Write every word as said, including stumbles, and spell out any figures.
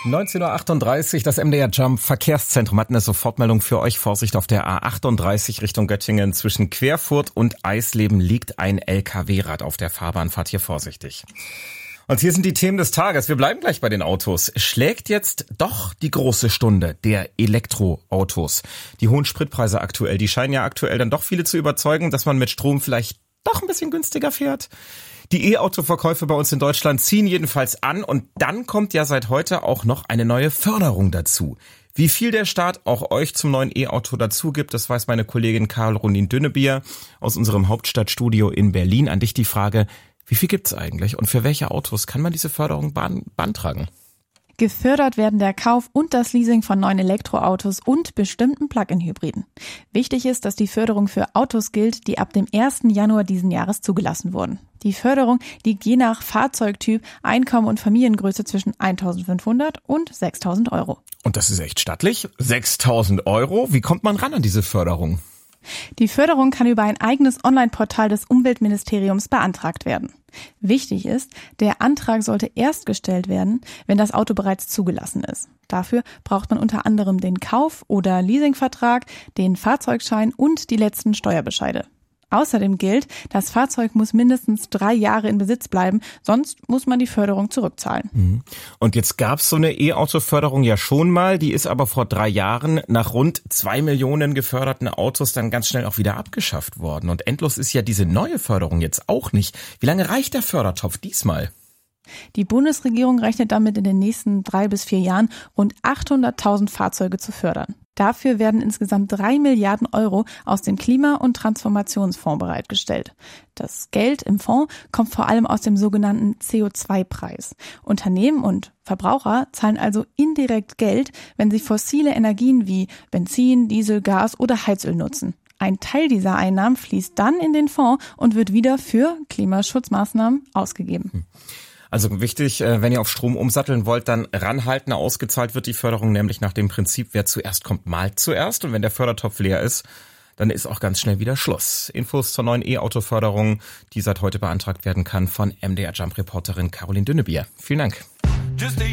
neunzehn Uhr achtunddreißig, das M D R Jump Verkehrszentrum hat eine Sofortmeldung für euch. Vorsicht, auf der A achtunddreißig Richtung Göttingen zwischen Querfurt und Eisleben liegt ein L K W-Rad auf der Fahrbahn. Fahrt hier vorsichtig. Und hier sind die Themen des Tages. Wir bleiben gleich bei den Autos. Schlägt jetzt doch die große Stunde der Elektroautos. Die hohen Spritpreise aktuell, die scheinen ja aktuell dann doch viele zu überzeugen, dass man mit Strom vielleicht doch ein bisschen günstiger fährt. Die E-Auto-Verkäufe bei uns in Deutschland ziehen jedenfalls an und dann kommt ja seit heute auch noch eine neue Förderung dazu. Wie viel der Staat auch euch zum neuen E-Auto dazu gibt, das weiß meine Kollegin Caroline Dünnebier aus unserem Hauptstadtstudio in Berlin. An dich die Frage, wie viel gibt's eigentlich und für welche Autos kann man diese Förderung beantragen? Gefördert werden der Kauf und das Leasing von neuen Elektroautos und bestimmten Plug-in-Hybriden. Wichtig ist, dass die Förderung für Autos gilt, die ab dem ersten Januar diesen Jahres zugelassen wurden. Die Förderung liegt je nach Fahrzeugtyp, Einkommen und Familiengröße zwischen eintausendfünfhundert und sechstausend Euro. Und das ist echt stattlich. sechstausend Euro? Wie kommt man ran an diese Förderung? Die Förderung kann über ein eigenes Online-Portal des Umweltministeriums beantragt werden. Wichtig ist, der Antrag sollte erst gestellt werden, wenn das Auto bereits zugelassen ist. Dafür braucht man unter anderem den Kauf- oder Leasingvertrag, den Fahrzeugschein und die letzten Steuerbescheide. Außerdem gilt, das Fahrzeug muss mindestens drei Jahre in Besitz bleiben, sonst muss man die Förderung zurückzahlen. Und jetzt gab's so eine E-Auto-Förderung ja schon mal, die ist aber vor drei Jahren nach rund zwei Millionen geförderten Autos dann ganz schnell auch wieder abgeschafft worden. Und endlos ist ja diese neue Förderung jetzt auch nicht. Wie lange reicht der Fördertopf diesmal? Die Bundesregierung rechnet damit in den nächsten drei bis vier Jahren rund achthunderttausend Fahrzeuge zu fördern. Dafür werden insgesamt drei Milliarden Euro aus dem Klima- und Transformationsfonds bereitgestellt. Das Geld im Fonds kommt vor allem aus dem sogenannten C O zwei Preis. Unternehmen und Verbraucher zahlen also indirekt Geld, wenn sie fossile Energien wie Benzin, Diesel, Gas oder Heizöl nutzen. Ein Teil dieser Einnahmen fließt dann in den Fonds und wird wieder für Klimaschutzmaßnahmen ausgegeben. Also wichtig, wenn ihr auf Strom umsatteln wollt, dann ranhalten. Ausgezahlt wird die Förderung nämlich nach dem Prinzip, wer zuerst kommt, malt zuerst. Und wenn der Fördertopf leer ist, dann ist auch ganz schnell wieder Schluss. Infos zur neuen E-Auto-Förderung, die seit heute beantragt werden kann, von M D R Jump-Reporterin Caroline Dünnebier. Vielen Dank.